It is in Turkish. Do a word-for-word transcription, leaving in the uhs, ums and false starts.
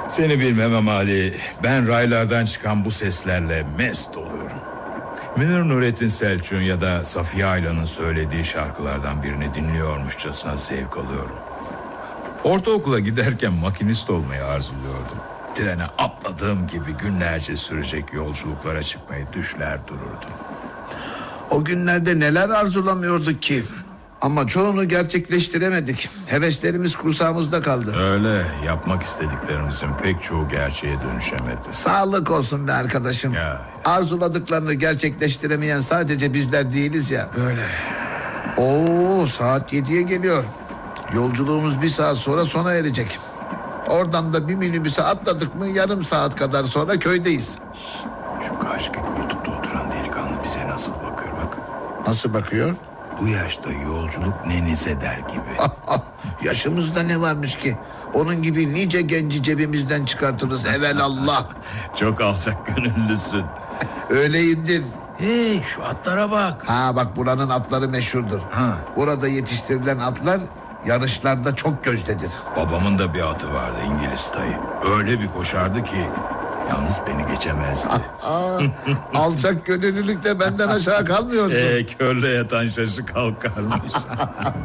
Seni bilmem Ali. Ben raylardan çıkan bu seslerle mest oluyorum. Münir Nurettin Selçuk'un ya da Safiye Aylan'ın söylediği şarkılardan birini dinliyormuşçasına zevk alıyorum. Ortaokula giderken makinist olmayı arzuluyordum. Trene atladığım gibi günlerce sürecek yolculuklara çıkmayı düşler dururdum. O günlerde neler arzulamıyorduk ki? Ama çoğunu gerçekleştiremedik. Heveslerimiz kursağımızda kaldı. Öyle, yapmak istediklerimizin pek çoğu gerçeğe dönüşemedi. Sağlık olsun be arkadaşım. Ya, ya. Arzuladıklarını gerçekleştiremeyen sadece bizler değiliz ya. Böyle. Oo, saat yediye geliyor. Yolculuğumuz bir saat sonra sona erecek. Oradan da bir minibüse atladık mı yarım saat kadar sonra köydeyiz. Şşt, şu karşıki koltukta oturan delikanlı bize nasıl bakıyor bak. Nasıl bakıyor? Bu yaşta yolculuk nenize der gibi. Ah, ah, yaşımızda ne varmış ki? Onun gibi nice genci cebimizden çıkartırız evelallah. Çok alçak gönüllüsün. Öyleyimdir. Hey, şu atlara bak. Ha bak, buranın atları meşhurdur. Ha. Burada yetiştirilen atlar yarışlarda çok gözdedir. Babamın da bir atı vardı, İngiliz dayı. Öyle bir koşardı ki yalnız beni geçemezdi. Aa, alçak gönüllülükte benden aşağı kalmıyorsun. Ee, körle yatan şaşı kalkarmış.